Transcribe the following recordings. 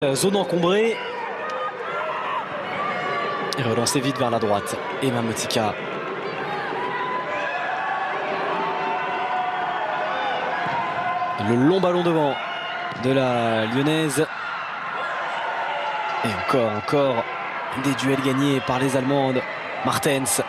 Zone encombrée. Et relancé vite vers la droite. Emma Motika. Le long ballon devant de la Lyonnaise. Et encore des duels gagnés par les Allemandes. Martens.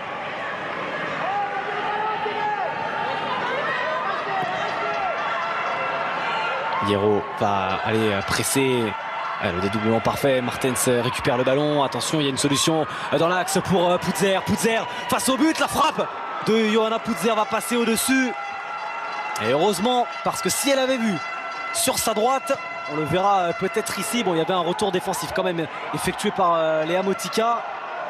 Hierro va aller presser. Le dédoublement parfait, Martens récupère le ballon, attention il y a une solution dans l'axe pour Putzer, face au but, la frappe de Johanna Putzer va passer au-dessus. Et heureusement, parce que si elle avait vu sur sa droite, on le verra peut-être ici, bon il y avait un retour défensif quand même effectué par Léa Motika.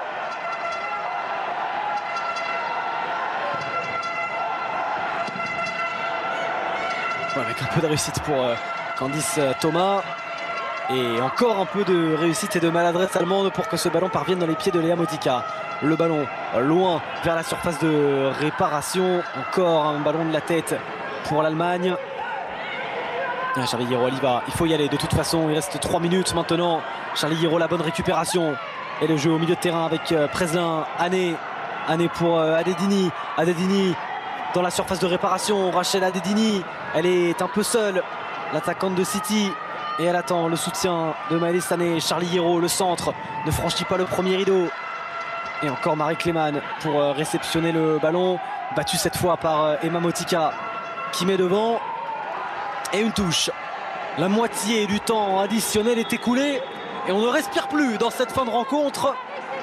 Avec un peu de réussite pour Candice Thomas. Et encore un peu de réussite et de maladresse allemande pour que ce ballon parvienne dans les pieds de Léa Motika. Le ballon loin vers la surface de réparation. Encore un ballon de la tête pour l'Allemagne. Charlie Hierro, elle y va. Il faut y aller de toute façon. Il reste 3 minutes maintenant. Charlie Hierro, la bonne récupération. Et le jeu au milieu de terrain avec Preslin, Ané pour Adedini. Adedini dans la surface de réparation. Rachel Adedini, elle est un peu seule. L'attaquante de City. Et elle attend le soutien de Maëlys Ané. Charlie Hierro, le centre, ne franchit pas le premier rideau. Et encore Marie Clément pour réceptionner le ballon. Battu cette fois par Emma Motika qui met devant. Et une touche. La moitié du temps additionnel est écoulée. Et on ne respire plus dans cette fin de rencontre.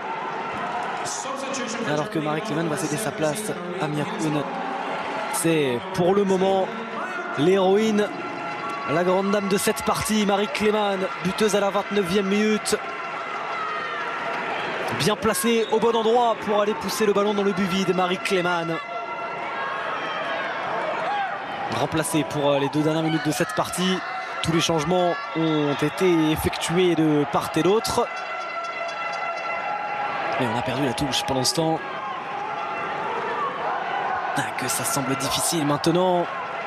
Alors que Marie Clément va céder sa place à Mia Kuhn. C'est pour le moment l'héroïne. La grande dame de cette partie, Marie Clément, buteuse à la 29e minute. Bien placée au bon endroit pour aller pousser le ballon dans le but vide, Marie Clément. Remplacée pour les 2 dernières minutes de cette partie. Tous les changements ont été effectués de part et d'autre. Mais on a perdu la touche pendant ce temps. Que ça semble difficile maintenant.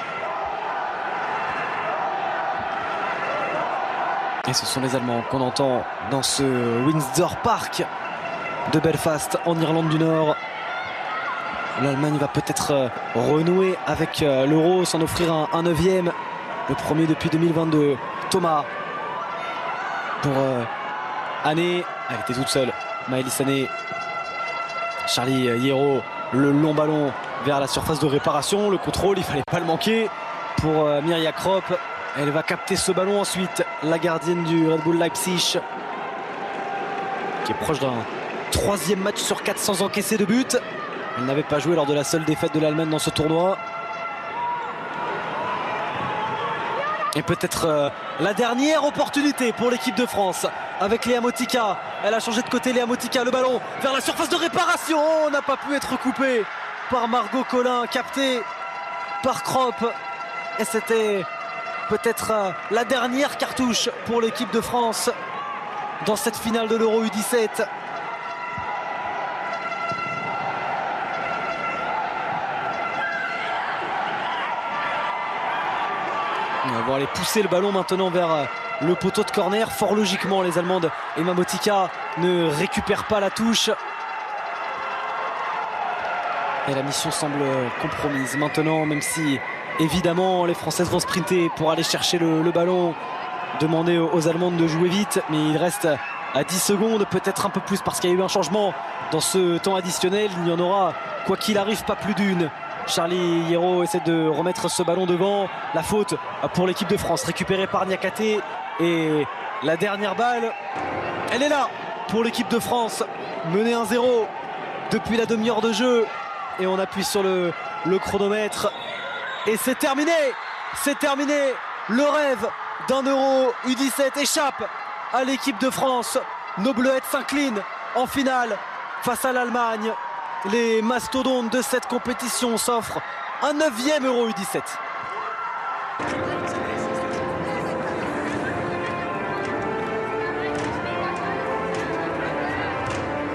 Et ce sont les Allemands qu'on entend dans ce Windsor Park de Belfast en Irlande du Nord. L'Allemagne va peut-être renouer avec l'Euro, s'en offrir un 9e, le premier depuis 2022. Thomas pour Ané, elle était toute seule. Maëlys Ané, Charlie Hierro, le long ballon vers la surface de réparation. Le contrôle, il fallait pas le manquer pour Mirja Kropp. Elle va capter ce ballon ensuite, la gardienne du Red Bull Leipzig, qui est proche d'un 3e match sur 4 sans encaisser de but. Elle n'avait pas joué lors de la seule défaite de l'Allemagne dans ce tournoi. Et peut-être la dernière opportunité pour l'équipe de France avec Léa Motika. Elle a changé de côté, Léa Motika, le ballon vers la surface de réparation. On n'a pas pu être coupé par Margot Collin, capté par Kropp. Et c'était peut-être la dernière cartouche pour l'équipe de France dans cette finale de l'Euro U17. On va aller pousser le ballon maintenant vers le poteau de corner. Fort logiquement, les Allemandes, Emma Motika ne récupère pas la touche. Et la mission semble compromise maintenant, même si évidemment les Françaises vont sprinter pour aller chercher le ballon. Demander aux Allemandes de jouer vite, mais il reste à 10 secondes, peut-être un peu plus parce qu'il y a eu un changement dans ce temps additionnel. Il y en aura, quoi qu'il arrive, pas plus d'une. Charlie Hierro essaie de remettre ce ballon devant. La faute pour l'équipe de France, récupérée par Niakate. Et la dernière balle, elle est là pour l'équipe de France, menée 1-0 depuis la demi-heure de jeu. Et on appuie sur le chronomètre. Et c'est terminé. C'est terminé. Le rêve d'un Euro U17 échappe à l'équipe de France. Nos Bleuettes s'inclinent en finale face à l'Allemagne. Les mastodontes de cette compétition s'offrent un 9e Euro U17.